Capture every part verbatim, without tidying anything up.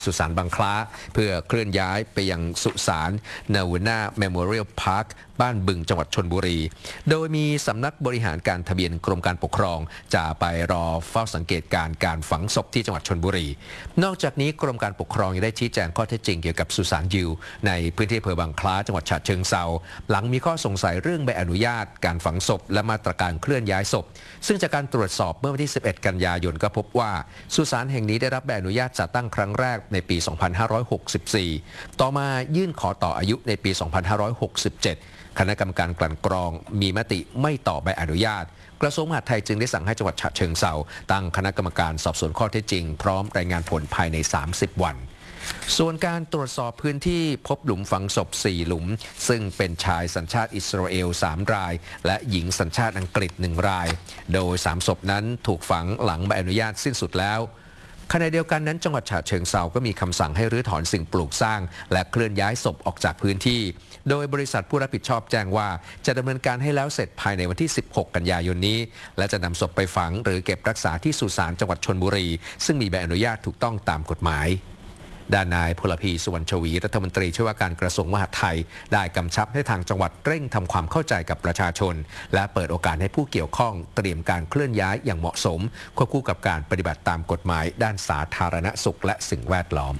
สุสานบางคล้าเพื่อเคลื่อนย้ายไปยังสุสานนาวูน่าเมโมเรียลพาร์คบ้านบึงจังหวัดชลบุรีโดยมีสำนักบริหารการทะเบียนกรมการปกครองจะไปรอเฝ้าสังเกตการการฝังศพที่จังหวัดชลบุรีนอกจากนี้กรมการปกครองยังได้ชี้แจงข้อเท็จจริงเกี่ยวกับสุสานยิวในพื้นที่อำเภอบางคล้าจังหวัดฉะเชิงเทราหลังมีข้อสงสัยเรื่องใบอนุญาตการฝังศพและมาตรการเคลื่อนย้ายศพซึ่งจากการตรวจสอบเมื่อวันที่สิบเอ็ดกันยายนก็พบว่าสุสานแห่งนี้ได้รับใบอนุญาตจัดตั้งครั้งแรกในปี สองพันห้าร้อยหกสิบสี่ ต่อมายื่นขอต่ออายุในปี สองพันห้าร้อยหกสิบเจ็ด คณะกรรมการกลั่นกรองมีมติไม่ต่อใบอนุญาตกระทรวงมหาดไทยจึงได้สั่งให้จังหวัดฉะเชิงเทราตั้งคณะกรรมการสอบสวนข้อเท็จจริงพร้อมรายงานผลภายในสามสิบวันส่วนการตรวจสอบพื้นที่พบหลุมฝังศพสี่หลุมซึ่งเป็นชายสัญชาติอิสราเอลสามรายและหญิงสัญชาติอังกฤษหนึ่งรายโดยสามศพนั้นถูกฝังหลังใบอนุญาตสิ้นสุดแล้วขณะเดียวกันนั้นจังหวัดฉะเชิงเทราก็มีคำสั่งให้รื้อถอนสิ่งปลูกสร้างและเคลื่อนย้ายศพออกจากพื้นที่โดยบริษัทผู้รับผิดชอบแจ้งว่าจะดำเนินการให้แล้วเสร็จภายในวันที่สิบหกกันยายนนี้และจะนำศพไปฝังหรือเก็บรักษาที่สุสานจังหวัดชลบุรีซึ่งมีใบอนุญาตถูกต้องตามกฎหมายด้านนายพลพีสุวรรณชวีรัฐมนตรีช่วยว่าการกระทรวงมหาดไทยได้กำชับให้ทางจังหวัดเร่งทำความเข้าใจกับประชาชนและเปิดโอกาสให้ผู้เกี่ยวข้องเตรียมการเคลื่อนย้ายอย่างเหมาะสมควบคู่กับการปฏิบัติตามกฎหมายด้านสาธารณสุขและสิ่งแวดล้อม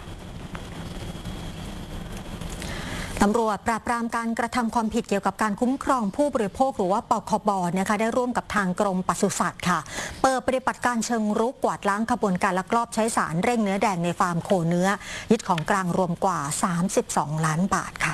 ตำรวจปราบปรามการกระทำความผิดเกี่ยวกับการคุ้มครองผู้บริโภคหรือว่าปคบนะคะได้ร่วมกับทางกรมปศุสัตว์ค่ะเปิดปฏิบัติการเชิงรุกกวาดล้างขบวนการลักลอบใช้สารเร่งเนื้อแดงในฟาร์มโคเนื้อยึดของกลางรวมกว่าสามสิบสองล้านบาทค่ะ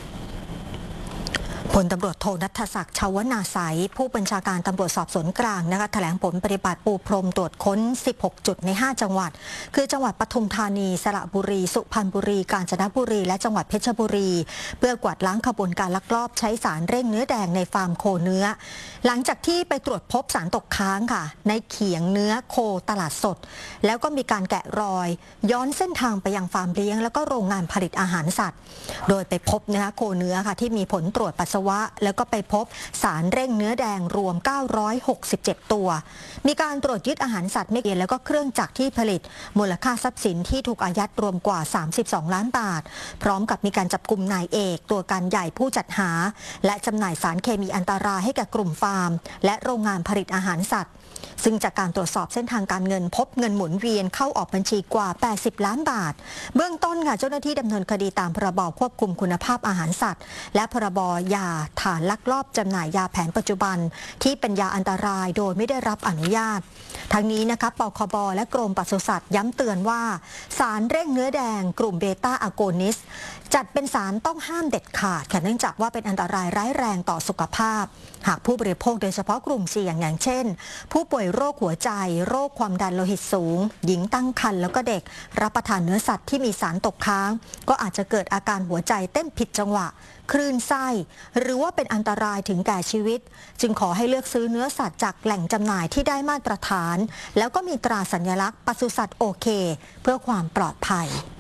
พลตำรวจโทณัฐศักดิ์ชาวนาไสผู้บัญชาการตำรวจสอบสวนกลางนะคะแถลงผลปฏิบัติปูพรมตรวจค้นสิบหกจุดในห้าจังหวัดคือจังหวัดปทุมธานีสระบุรีสุพรรณบุรีกาญจนบุรีและจังหวัดเพชรบุรีเพื่อกวาดล้างขบวนการลักลอบใช้สารเร่งเนื้อแดงในฟาร์มโคเนื้อหลังจากที่ไปตรวจพบสารตกค้างค่ะในเขียงเนื้อโคตลาดสดแล้วก็มีการแกะรอยย้อนเส้นทางไปยังฟาร์มเลี้ยงแล้วก็โรงงานผลิตอาหารสัตว์โดยไปพบนะคะโคเนื้อค่ะที่มีผลตรวจปัสสาวะแล้วก็ไปพบสารเร่งเนื้อแดงรวมเก้าร้อยหกสิบเจ็ดตัวมีการตรวจยึดอาหารสัตว์ไม่เกียนแล้วก็เครื่องจักรที่ผลิตมูลค่าทรัพย์สินที่ถูกอายัดรวมกว่าสามสิบสองล้านบาทพร้อมกับมีการจับกุมนายเอกตัวการใหญ่ผู้จัดหาและจำหน่ายสารเคมีอันตรายให้แก่กลุ่มฟาร์มและโรงงานผลิตอาหารสัตว์ซึ่งจากการตรวจสอบเส้นทางการเงินพบเงินหมุนเวียนเข้าออกบัญชีกว่าแปดสิบล้านบาทเบื้องต้นค่ะเจ้าหน้าที่ดำเนินคดีตามพรบควบคุมคุณภาพอาหารสัตว์และพรบยาฐานลักลอบจำหน่ายยาแผนปัจจุบันที่เป็นยาอันตรายโดยไม่ได้รับอนุญาตทั้งนี้นะคะปคบและกรมปศุสัตว์ย้ำเตือนว่าสารเร่งเนื้อแดงกลุ่มเบต้าอะโกนิสจัดเป็นสารต้องห้ามเด็ดขาดค่ะเนื่องจากว่าเป็นอันตรายร้ายแรงต่อสุขภาพหากผู้บริโภคโดยเฉพาะกลุ่มเสี่ยงอย่างเช่นผู้ป่วยโรคหัวใจโรคความดันโลหิตสูงหญิงตั้งครรภ์แล้วก็เด็กรับประทานเนื้อสัตว์ที่มีสารตกค้างก็อาจจะเกิดอาการหัวใจเต้นผิดจังหวะคลื่นไส้หรือว่าเป็นอันตรายถึงแก่ชีวิตจึงขอให้เลือกซื้อเนื้อสัตว์จากแหล่งจำหน่ายที่ได้มาตรฐานแล้วก็มีตราสัญลักษณ์ปศุสัตว์โอเคเพื่อความปลอดภัย